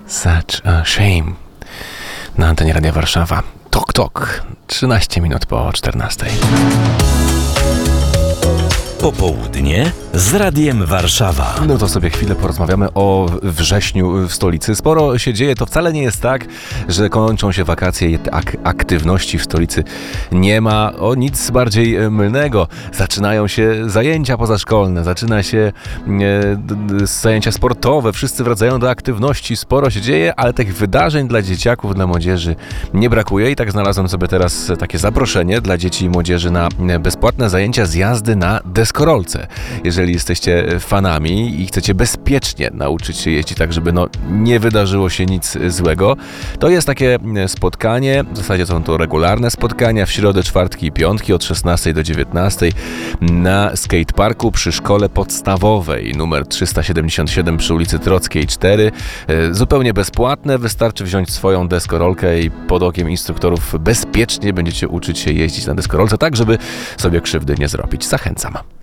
Such a shame. Na antenie Radia Warszawa. Tok, tok. 13 minut po 14. Popołudnie z Radiem Warszawa. No to sobie chwilę porozmawiamy o wrześniu w stolicy. Sporo się dzieje. To wcale nie jest tak, że kończą się wakacje i aktywności w stolicy nie ma. O nic bardziej mylnego. Zaczynają się zajęcia pozaszkolne, zaczyna się zajęcia sportowe. Wszyscy wracają do aktywności. Sporo się dzieje, ale tych wydarzeń dla dzieciaków, dla młodzieży nie brakuje. I tak znalazłem sobie teraz takie zaproszenie dla dzieci i młodzieży na bezpłatne zajęcia z jazdy na deskorolce. Jeżeli jesteście fanami i chcecie bezpiecznie nauczyć się jeździć tak, żeby nie wydarzyło się nic złego, to jest takie spotkanie, w zasadzie są to regularne spotkania w środę, czwartki i piątki od 16 do 19 na skateparku przy szkole podstawowej numer 377 przy ulicy Trockiej 4. Zupełnie bezpłatne, wystarczy wziąć swoją deskorolkę i pod okiem instruktorów bezpiecznie będziecie uczyć się jeździć na deskorolce tak, żeby sobie krzywdy nie zrobić. Zachęcam.